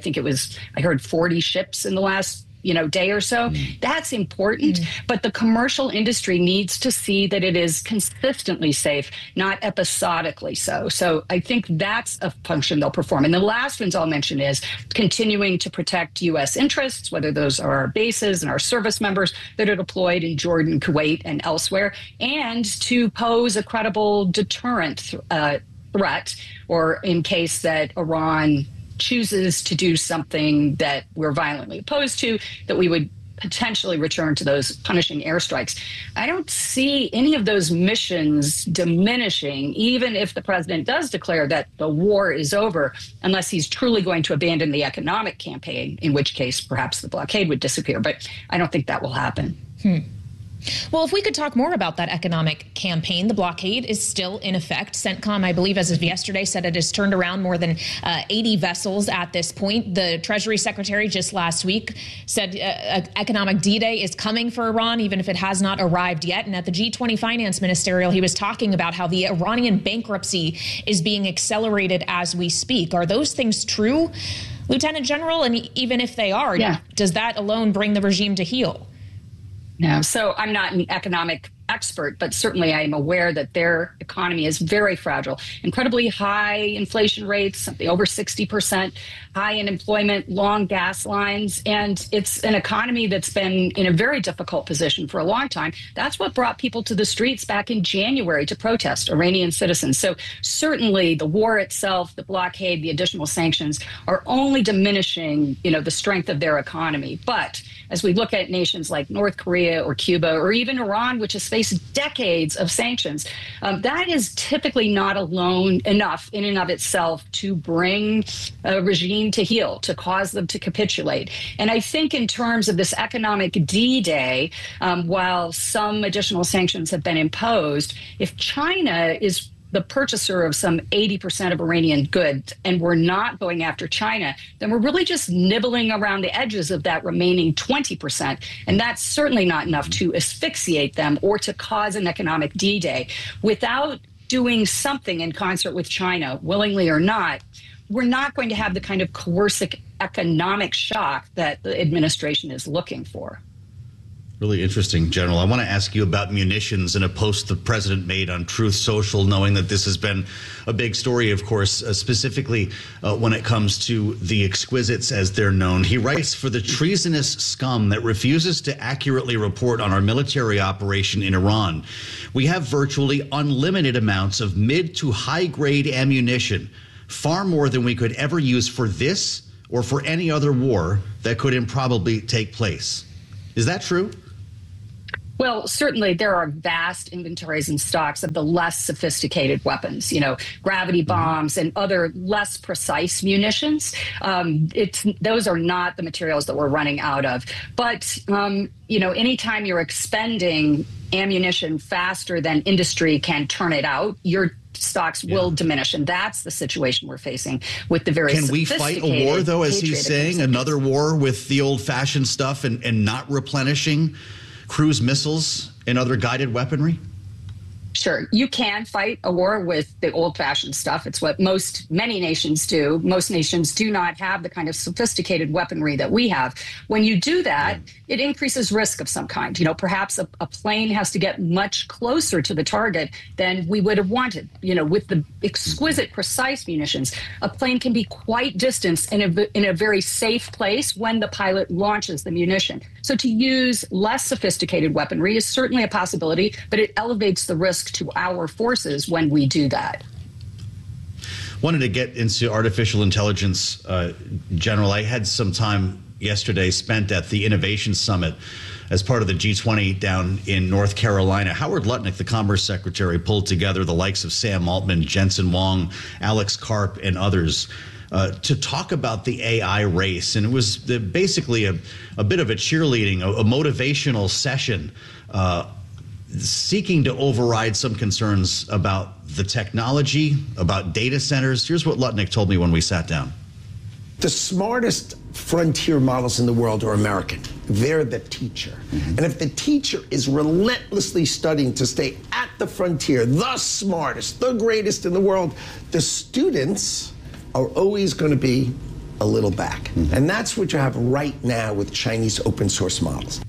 S10: I heard 40 ships in the last day or so. That's important. But the commercial industry needs to see that it is consistently safe, not episodically so. So I think that's a function they'll perform. And the last ones I'll mention is continuing to protect U.S. interests, whether those are our bases and our service members that are deployed in Jordan, Kuwait, and elsewhere, and to pose a credible deterrent threat, or in case that Iran chooses to do something that we're violently opposed to, that we would potentially return to those punishing airstrikes. I don't see any of those missions diminishing, even if the president does declare that the war is over, unless he's truly going to abandon the economic campaign, in which case perhaps the blockade would disappear. But I don't think that will happen.
S6: Well, if we could talk more about that economic campaign, the blockade is still in effect. CENTCOM, I believe, as of yesterday, said it has turned around more than 80 vessels at this point. The Treasury Secretary just last week said economic D-Day is coming for Iran, even if it has not arrived yet. And at the G20 Finance Ministerial, he was talking about how the Iranian bankruptcy is being accelerated as we speak. Are those things true, Lieutenant General? And even if they are, does that alone bring the regime to heel?
S10: No, so I'm not an economic expert, but certainly I am aware that their economy is very fragile, incredibly high inflation rates, something over 60%, high unemployment, long gas lines, and it's an economy that's been in a very difficult position for a long time. That's what brought people to the streets back in January to protest, Iranian citizens. So certainly the war itself, the blockade, the additional sanctions are only diminishing, the strength of their economy. But as we look at nations like North Korea or Cuba or even Iran, which has faced decades of sanctions, that is typically not alone enough in and of itself to bring a regime to heel, to cause them to capitulate. And I think in terms of this economic D-Day, while some additional sanctions have been imposed, if China is the purchaser of some 80% of Iranian goods, and we're not going after China, then we're really just nibbling around the edges of that remaining 20%. And that's certainly not enough to asphyxiate them or to cause an economic D-Day. Without doing something in concert with China, willingly or not, we're not going to have the kind of coercive economic shock that the administration is looking for.
S2: Really interesting, General. I want to ask you about munitions and a post the president made on Truth Social, knowing that this has been a big story, of course, specifically when it comes to the exquisites, as they're known. He writes, "For the treasonous scum that refuses to accurately report on our military operation in Iran, we have virtually unlimited amounts of mid to high grade ammunition, far more than we could ever use for this or for any other war that could improbably take place." Is that true?
S10: Well, certainly there are vast inventories and stocks of the less sophisticated weapons, gravity bombs and other less precise munitions. Those are not the materials that we're running out of. But, anytime you're expending ammunition faster than industry can turn it out, your stocks will diminish. And that's the situation we're facing with the very sophisticated.
S2: Can we fight a war, though, as he's saying, another war with the old-fashioned stuff and not replenishing cruise missiles and other guided weaponry?
S10: Sure, you can fight a war with the old-fashioned stuff. It's what many nations do. Most nations do not have the kind of sophisticated weaponry that we have. When you do that, it increases risk of some kind. Perhaps a plane has to get much closer to the target than we would have wanted. With the exquisite, precise munitions, a plane can be quite distant in a very safe place when the pilot launches the munition. So to use less sophisticated weaponry is certainly a possibility, but it elevates the risk to our forces when we do that.
S2: Wanted to get into artificial intelligence, General. I had some time yesterday spent at the Innovation Summit as part of the G20 down in North Carolina. Howard Lutnick, the Commerce Secretary, pulled together the likes of Sam Altman, Jensen Huang, Alex Karp, and others to talk about the AI race. And it was basically a bit of a cheerleading, a motivational session seeking to override some concerns about the technology, about data centers. Here's what Lutnick told me when we sat down.
S11: The smartest frontier models in the world are American. They're the teacher. And if the teacher is relentlessly studying to stay at the frontier, the smartest, the greatest in the world, the students are always going to be a little back. And that's what you have right now with Chinese open source models.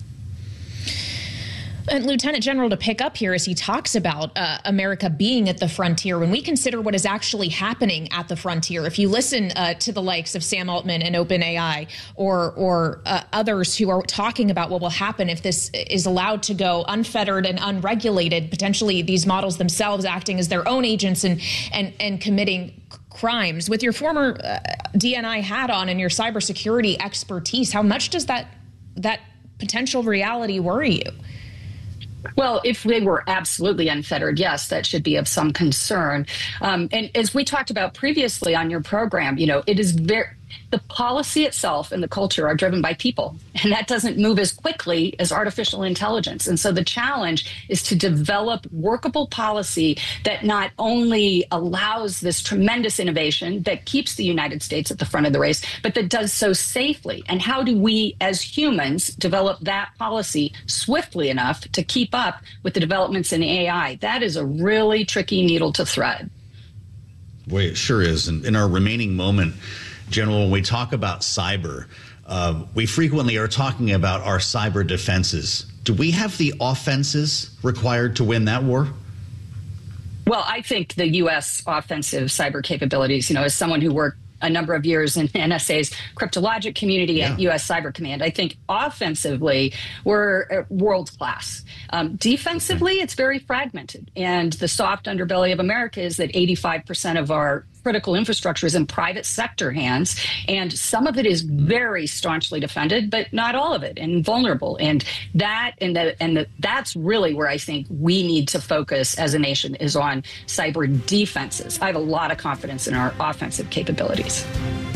S6: And Lieutenant General, to pick up here as he talks about America being at the frontier, when we consider what is actually happening at the frontier, if you listen to the likes of Sam Altman and OpenAI or others who are talking about what will happen if this is allowed to go unfettered and unregulated, potentially these models themselves acting as their own agents and committing crimes. With your former DNI hat on and your cybersecurity expertise, how much does that potential reality worry you?
S10: Well, if they were absolutely unfettered, yes, that should be of some concern. And as we talked about previously on your program, it is the policy itself and the culture are driven by people, and that doesn't move as quickly as artificial intelligence. And so the challenge is to develop workable policy that not only allows this tremendous innovation that keeps the United States at the front of the race, but that does so safely. And how do we as humans develop that policy swiftly enough to keep up with the developments in AI? That is a really tricky needle to thread.
S2: Boy, it sure is. And in our remaining moment, General, when we talk about cyber, we frequently are talking about our cyber defenses. Do we have the offenses required to win that war?
S10: Well, I think the U.S. offensive cyber capabilities, as someone who worked a number of years in NSA's cryptologic community at U.S. Cyber Command, I think offensively we're world class. Defensively, it's very fragmented. And the soft underbelly of America is that 85% of our critical infrastructure is in private sector hands, and some of it is very staunchly defended, but not all of it, and vulnerable. And that's really where I think we need to focus as a nation, is on cyber defenses. I have a lot of confidence in our offensive capabilities.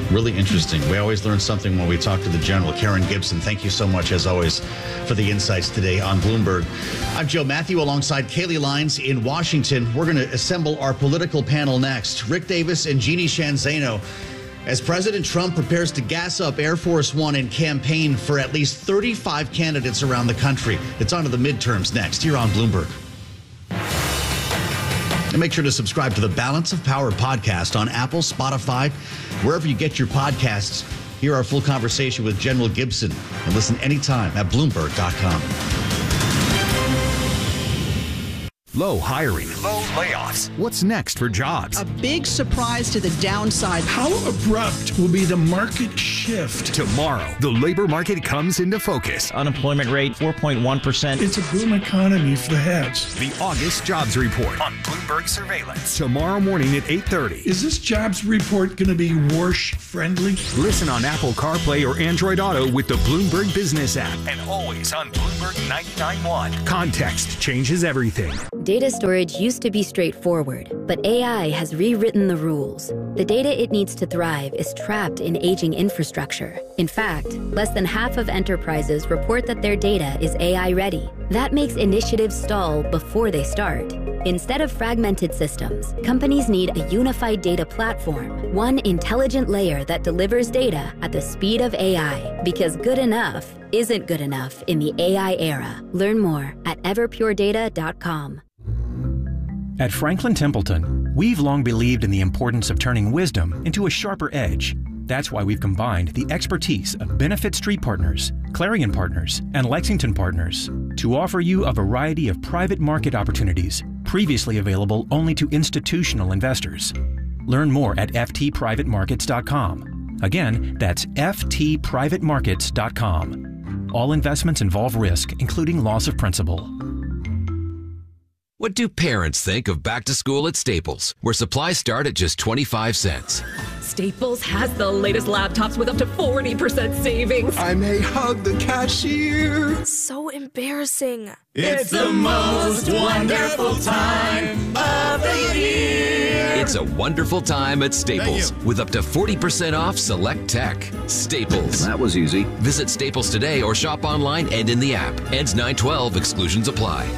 S2: Really interesting. We always learn something when we talk to the General. Karen Gibson, thank you so much, as always, for the insights today on Bloomberg. I'm Joe Matthew alongside Kaylee Lyons in Washington. We're going to assemble our political panel next. Rick Davis and Jeannie Shanzano. As President Trump prepares to gas up Air Force One and campaign for at least 35 candidates around the country. It's on to the midterms next here on Bloomberg. And make sure to subscribe to the Balance of Power podcast on Apple, Spotify, wherever you get your podcasts. Hear our full conversation with General Gibson and listen anytime at Bloomberg.com.
S12: Low hiring. Low layoffs. What's next for jobs?
S26: A big surprise to the downside.
S13: How abrupt will be the market shift?
S12: Tomorrow, the labor market comes into focus.
S14: Unemployment rate, 4.1%.
S13: It's a boom economy for the heads.
S12: The August Jobs Report on Bloomberg Surveillance. Tomorrow morning at 8:30.
S13: Is this jobs report going to be Warsh-friendly?
S12: Listen on Apple CarPlay or Android Auto with the Bloomberg Business app. And always on Bloomberg 99.1. Context changes everything.
S15: Data storage used to be straightforward, but AI has rewritten the rules. The data it needs to thrive is trapped in aging infrastructure. In fact, less than half of enterprises report that their data is AI ready. That makes initiatives stall before they start. Instead of fragmented systems, companies need a unified data platform, one intelligent layer that delivers data at the speed of AI, because good enough isn't good enough in the AI era. Learn more at everpuredata.com.
S25: At Franklin Templeton, we've long believed in the importance of turning wisdom into a sharper edge. That's why we've combined the expertise of Benefit Street Partners, Clarion Partners, and Lexington Partners to offer you a variety of private market opportunities previously available only to institutional investors. Learn more at ftprivatemarkets.com. Again, that's ftprivatemarkets.com. All investments involve risk, including loss of principal.
S16: What do parents think of back to school at Staples, where supplies start at just 25 cents?
S17: Staples has the latest laptops with up to 40% savings.
S11: I may hug the cashier.
S17: So embarrassing.
S18: It's the most wonderful time of the year.
S16: It's a wonderful time at Staples with up to 40% off select tech. Staples.
S25: That was easy.
S16: Visit Staples today or shop online and in the app. Ends 9/12. Exclusions apply.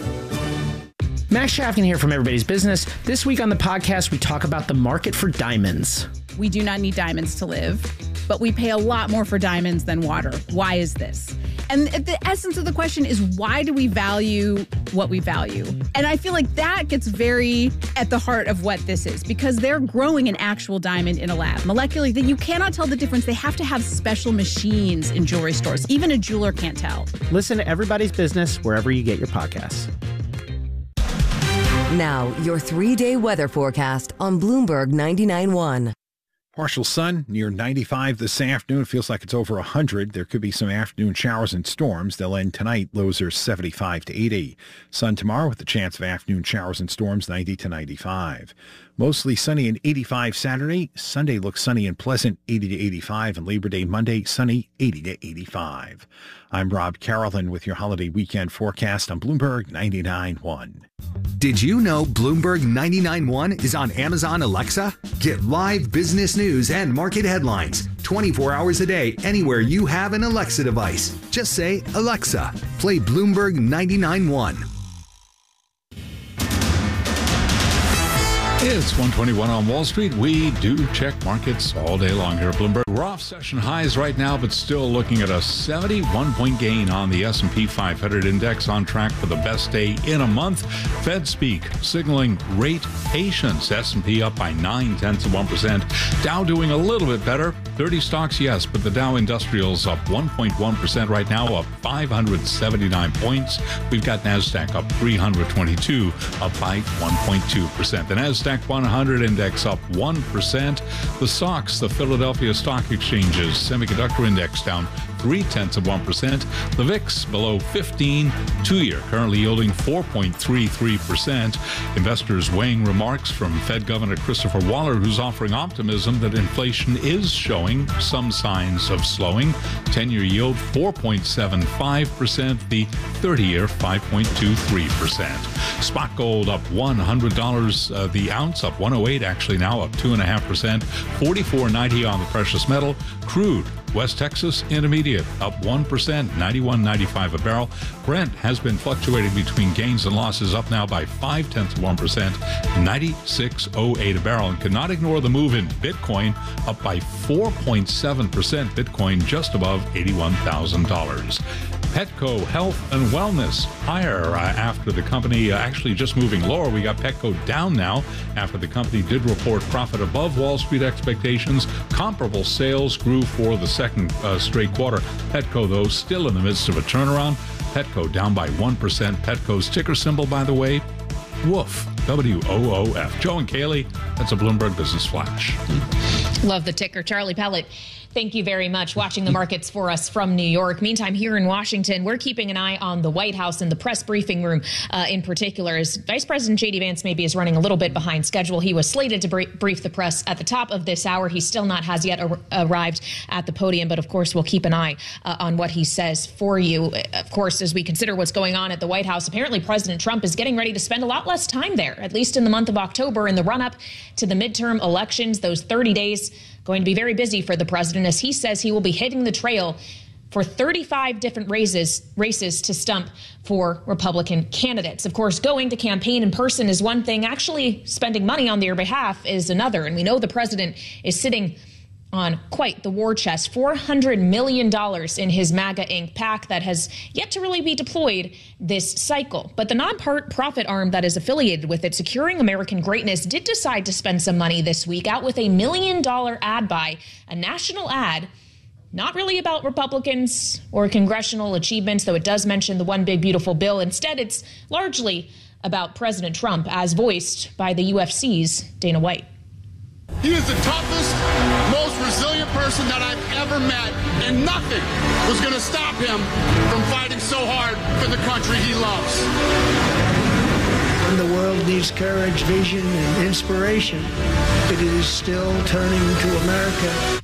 S19: Max Shafkin here from Everybody's Business. This week on the podcast, we talk about the market for diamonds.
S29: We do not need diamonds to live, but we pay a lot more for diamonds than water. Why is this? And the essence of the question is, why do we value what we value? And I feel like that gets very at the heart of what this is, because they're growing an actual diamond in a lab. Molecularly, that you cannot tell the difference. They have to have special machines in jewelry stores. Even a jeweler can't tell.
S19: Listen to Everybody's Business wherever you get your podcasts.
S8: Now, your 3-day weather forecast on Bloomberg 99.1.
S3: Partial sun near 95 this afternoon. Feels like it's over 100. There could be some afternoon showers and storms. They'll end tonight. Lows are 75 to 80. Sun tomorrow with the chance of afternoon showers and storms, 90 to 95. Mostly sunny and 85 Saturday. Sunday looks sunny and pleasant, 80 to 85. And Labor Day Monday, sunny, 80 to 85. I'm Rob Carolyn with your holiday weekend forecast on Bloomberg 99.1.
S25: Did you know Bloomberg 99.1 is on Amazon Alexa? Get live business news and market headlines 24 hours a day anywhere you have an Alexa device. Just say, Alexa, play Bloomberg 99.1.
S20: It's 1:21 on Wall Street. We do check markets all day long here at Bloomberg. We're off session highs right now, but still looking at a 71-point gain on the S&P 500 index, on track for the best day in a month. Fed speak signaling rate patience. S&P up by 0.9%. Dow doing a little bit better. 30 stocks, yes, but the Dow Industrials up 1.1% right now, up 579 points. We've got NASDAQ up 322, up by 1.2%. The NASDAQ 100 index up 1%. The SOX, the Philadelphia Stock Exchange's semiconductor index, down 0.30%. The VIX below 15, 2-year currently yielding 4.33%. Investors weighing remarks from Fed Governor Christopher Waller, who's offering optimism that inflation is showing some signs of slowing. 10-year yield 4.75%, the 30-year 5.23%. Spot gold up $100 the ounce, up 108 actually now, up 2.5%. 44.90 on the precious metal. Crude West Texas Intermediate up 1%, 91.95 a barrel. Brent has been fluctuating between gains and losses, up now by 0.5%, 96.08 a barrel. And cannot ignore the move in Bitcoin, up by 4.7%. Bitcoin just above $81,000. Petco Health and Wellness higher after the company actually just moving lower. We got Petco down now after the company did report profit above Wall Street expectations. Comparable sales grew for the second straight quarter. Petco, though, still in the midst of a turnaround. Petco down by 1%. Petco's ticker symbol, by the way, WOOF, WOOF. Joe and Kaylee, that's a Bloomberg Business Flash.
S6: Love the ticker. Charlie Pellet, thank you very much. Watching the markets for us from New York. Meantime, here in Washington, we're keeping an eye on the White House and the press briefing room in particular, as Vice President J.D. Vance maybe is running a little bit behind schedule. He was slated to brief the press at the top of this hour. He still has yet arrived at the podium, but of course, we'll keep an eye on what he says for you. Of course, as we consider what's going on at the White House, apparently President Trump is getting ready to spend a lot less time there, at least in the month of October, in the run-up to the midterm elections. Those 30 days going to be very busy for the president, as he says he will be hitting the trail for 35 different races to stump for Republican candidates. Of course, going to campaign in person is one thing. Actually spending money on their behalf is another. And we know the president is sitting on quite the war chest, $400 million in his MAGA Inc. PAC that has yet to really be deployed this cycle. But the nonprofit arm that is affiliated with it, Securing American Greatness, did decide to spend some money this week out with a $1 million ad buy, a national ad, not really about Republicans or congressional achievements, though it does mention the One Big Beautiful Bill. Instead, it's largely about President Trump, as voiced by the UFC's Dana White.
S1: He is the toughest, most resilient person that I've ever met, and nothing was going to stop him from fighting so hard for the country he loves.
S7: When the world needs courage, vision, and inspiration, it is still turning to America.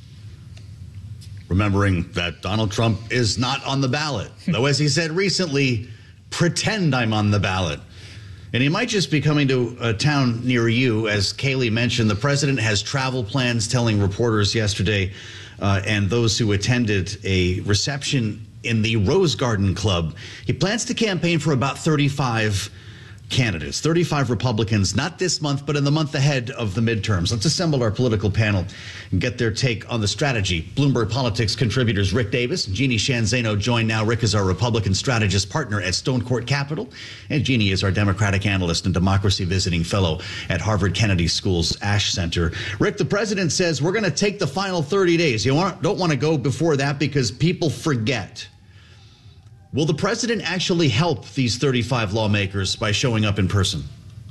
S2: Remembering that Donald Trump is not on the ballot, though, as he said recently, pretend I'm on the ballot. And he might just be coming to a town near you. As Kaylee mentioned, the president has travel plans, telling reporters yesterday and those who attended a reception in the Rose Garden Club. He plans to campaign for about 35 candidates, 35 Republicans, not this month, but in the month ahead of the midterms. Let's assemble our political panel and get their take on the strategy. Bloomberg Politics contributors Rick Davis and Jeannie Shanzano join now. Rick is our Republican strategist partner at Stone Court Capital, and Jeannie is our Democratic analyst and democracy visiting fellow at Harvard Kennedy School's Ash Center. Rick, the president says we're going to take the final 30 days. You don't want to go before that because people forget. Will the president actually help these 35 lawmakers by showing up in person?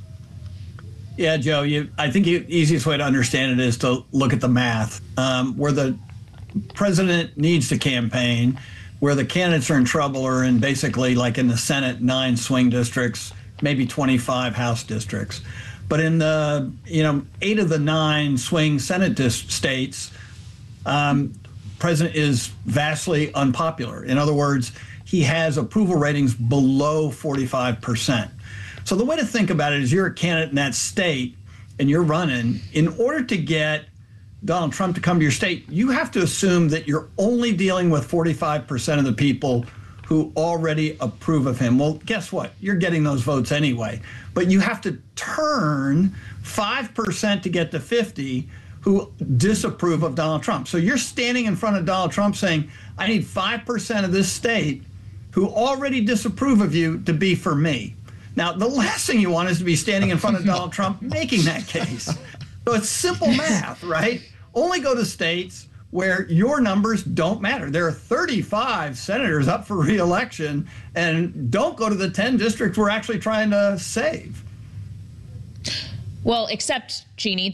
S4: Yeah, Joe, I think the easiest way to understand it is to look at the math. Where the president needs to campaign, where the candidates are in trouble are in basically, like in the Senate, 9 swing districts, maybe 25 House districts. But in the 8 of the 9 swing Senate states, president is vastly unpopular. In other words, he has approval ratings below 45%. So the way to think about it is you're a candidate in that state and you're running. In order to get Donald Trump to come to your state, you have to assume that you're only dealing with 45% of the people who already approve of him. Well, guess what? You're getting those votes anyway. But you have to turn 5% to get to 50 who disapprove of Donald Trump. So you're standing in front of Donald Trump saying, I need 5% of this state who already disapprove of you to be for me. Now, the last thing you want is to be standing in front of Donald Trump making that case. So it's simple math, right? Only go to states where your numbers don't matter. There are 35 senators up for re-election, and don't go to the 10 districts we're actually trying to save.
S6: Well, except, Jeannie, that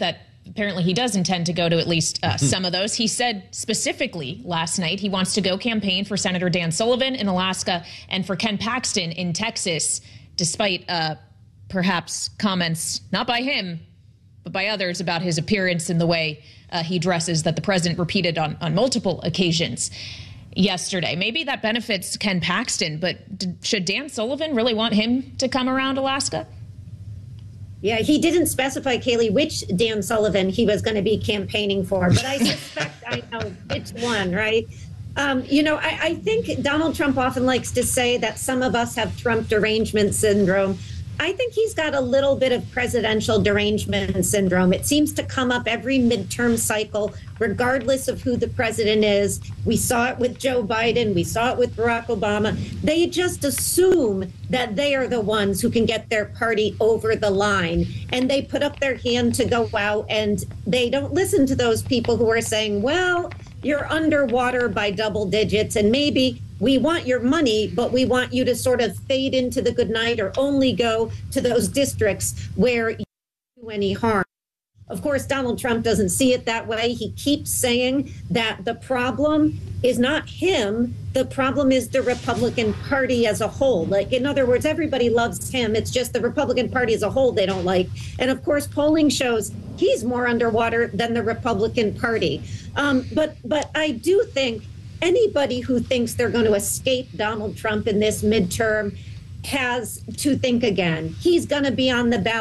S6: apparently he does intend to go to at least some of those. He said specifically last night he wants to go campaign for Senator Dan Sullivan in Alaska and for Ken Paxton in Texas, despite perhaps comments not by him, but by others about his appearance and the way he dresses that the president repeated on multiple occasions yesterday. Maybe that benefits Ken Paxton, but should Dan Sullivan really want him to come around Alaska?
S5: Yeah, he didn't specify, Kaylee, which Dan Sullivan he was going to be campaigning for, but I suspect I know which one, right? I think Donald Trump often likes to say that some of us have Trump derangement syndrome. I think he's got a little bit of presidential derangement syndrome. It seems to come up every midterm cycle, regardless of who the president is. We saw it with Joe Biden. We saw it with Barack Obama. They just assume that they are the ones who can get their party over the line. And they put up their hand to go out, and they don't listen to those people who are saying, well, you're underwater by double digits, and maybe we want your money, but we want you to sort of fade into the good night or only go to those districts where you do any harm. Of course, Donald Trump doesn't see it that way. He keeps saying that the problem is not him. The problem is the Republican Party as a whole. Like, in other words, everybody loves him. It's just the Republican Party as a whole they don't like. And of course, polling shows he's more underwater than the Republican Party. But I do think anybody who thinks they're going to escape Donald Trump in this midterm has to think again. He's going to be on the ballot.